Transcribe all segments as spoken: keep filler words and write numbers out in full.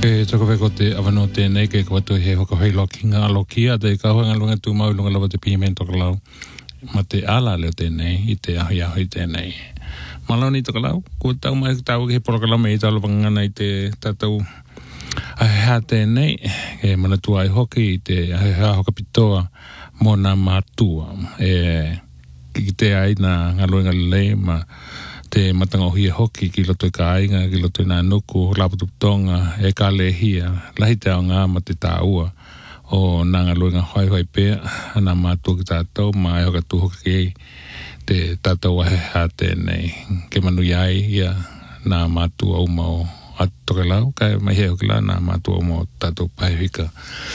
E toko weko te awano tēnei ke kawatu he hoka hei lokinga alokia te kauhanga lunga tū mau lunga lawa te pimento lau. Ma te ala leo tēnei i te ahi ahi tēnei. Malauni toka lau, ko tau mai tau ke he porokala me i tau lapangana i te tatau ahea tēnei. E mana tua ai hoki i te ahea hoka pitoa mo nā mātua. E ki te aina ngaluenga lei ma te matanga o hia hoki ki loto i ka ainga, ki loto i nā nuku, laputuputonga, e ka lehia, lahi te ao ngā ma te tā ua o nā ngaluenga hoi hoi pēr, nā mātua ki tātou, ma e hoka tūhoka ki ei te tātou ahe hā tēnei, ke manu iai ia nā mātua o mao atoke lau, kai mai heo ki la nā mātua o mao tātou pahihika.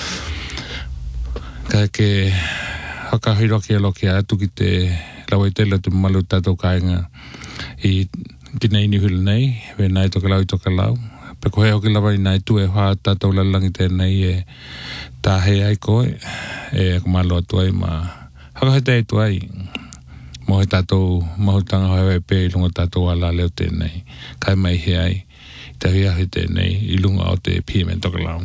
Kai ke haka hiroki e loki atu ki te lau i tela te malu tātou ka ainga, i tinei ni hulu nei, we nai toka lau i toka lau. Peko heo ki lawa i nai tu e wha tātou lalangi tēnei e tā hei ai koe, e ako malo atu ai ma haka hei tei tu ai. Mo he tātou mahutanga hoi hoi pē i lunga tātou ala leo tēnei. Kai mai he ai, te hia hei tēnei i lunga o te pime toka lau.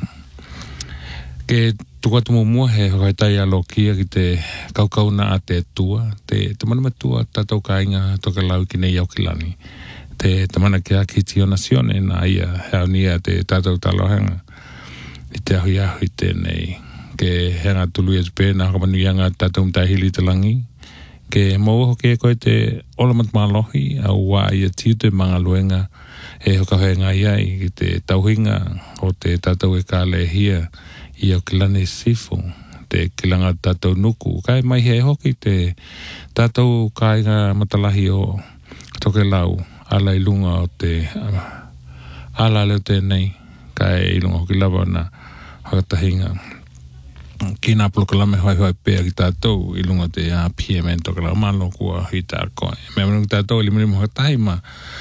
Ke tukatu mo mua he hoi tai alo kia ki te kaukau na a te tua, te, te manama tua tātou ka inga toka lau ki nei au ki lani. Te tamana ki a ki tio nasione na ia heo nia te tātou talohenga i te ahui ahui tēnei. Ke henga tulu i asupena haka manu ianga tātou mtai hili te langi. Ke mauho ke koe te olamat malohi au wā ia tiu te mga luenga e hoka hoenga iai ki te tauhinga o te tātou e ka lehia i au kilane sifu, te kilanga tātou nuku. Kai mai he hoki te tātou kāinga matalahi o toke lau, ala i lunga o te uh, ala leo tēnei, kai i lunga hoki lawa na hakatahinga. Ki nā pulukalame hoi hoi pēr ki tātou i lunga te a P M N toke lau, malo kua hi tā koe. Mea manu ki tātou ili mani mo hakatahi ma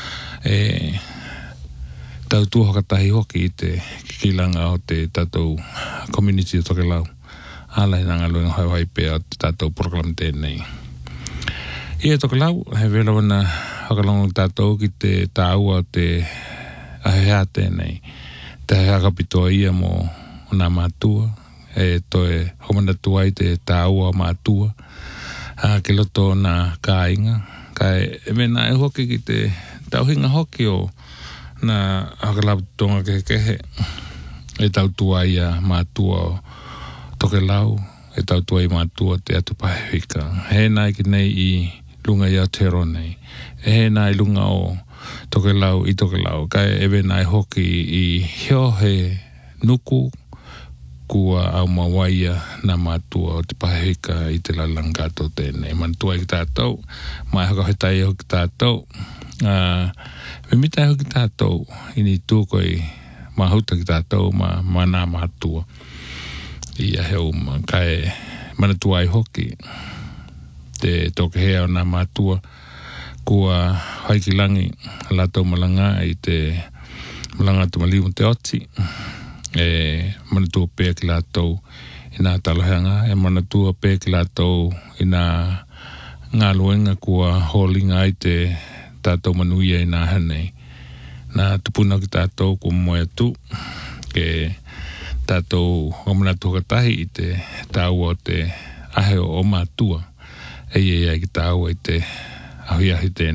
e tau tū hakatahi hoki i te kikilanga o te tātou community o toke lau. Ala i nanga luenga hoi hoi pēr o te tātou program tēnei. Ia toke lau, he vela wana hakalongo tātou ki te tāua o te ahea tēnei. Te ahea kapitoa ia mo o nā mātua. E toe homana tua i te tāua mātua. Ha, ke loto nā kāinga. Kai e mena e hoki ki te tauhinga hoki o nā hakalaputonga kehe kehe. E tau tua ia mātua o toke lau. E tau tua i mātua te atu pahewika. He nai ki nei i lunga i Aotearoa nei. E he nai lunga o toke lau i toke lau. Kai e mena e hoki i hio he nuku kua au mawaia na mātua o te pahewika i te lalangato tēnei. Mantua i ki tātou. Mai haka hetai ho ki tātou. Uh, me mitai ho ki tātou. Ini tūkoi mahuta ki tātou ma mana mātua. Ia heu ma kai manatua i hoki. Te toke hea o nā mātua. Kua haikilangi lātou malanga i te malanga tu maliu te oti. E manatua pēr ki lātou i nā taloheanga, e manatua pēr ki lātou i nā ngā luenga kua holinga i te tātou manuia i nā hanei. Nā tupuna ki tātou kua moe atu, ke tātou o manatua katahi i te tāua o te aheo o mātua, e e e ki tāua i te ahi ahi tēnei.